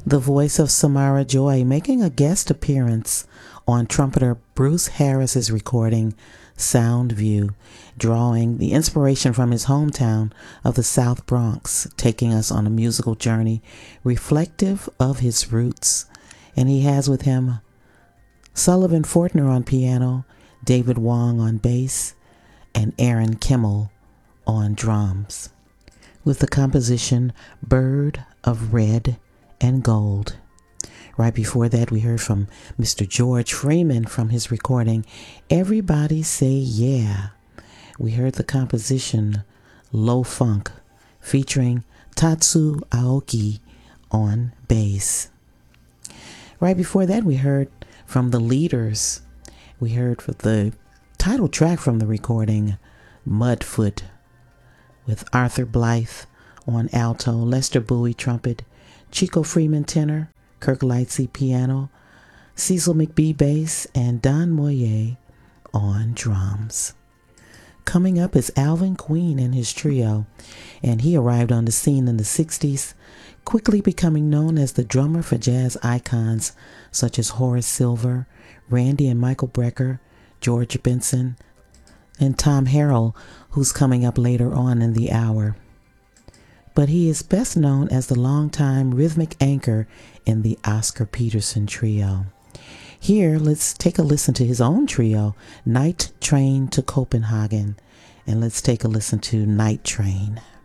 the voice of Samara Joy, making a guest appearance on trumpeter Bruce Harris's recording Sound View, drawing the inspiration from his hometown of the South Bronx, taking us on a musical journey reflective of his roots. And he has with him Sullivan Fortner on piano, David Wong on bass, and Aaron Kimmel on drums, with the composition Bird of Red and Gold. Right before that, we heard from Mr. George Freeman from his recording Everybody Say Yeah. We heard the composition Low Funk, featuring Tatsu Aoki on bass. Right before that, we heard from The Leaders. We heard the title track from the recording Mudfoot, with Arthur Blythe on alto, Lester Bowie trumpet, Chico Freeman tenor, Kirk Lightsey piano, Cecil McBee bass, and Don Moye on drums. Coming up is Alvin Queen and his trio, and he arrived on the scene in the 60s, quickly becoming known as the drummer for jazz icons such as Horace Silver, Randy and Michael Brecker, George Benson, and Tom Harrell, who's coming up later on in the hour. But he is best known as the longtime rhythmic anchor in the Oscar Peterson Trio. Here, let's take a listen to his own trio, Night Train to Copenhagen, and let's take a listen to Night Train.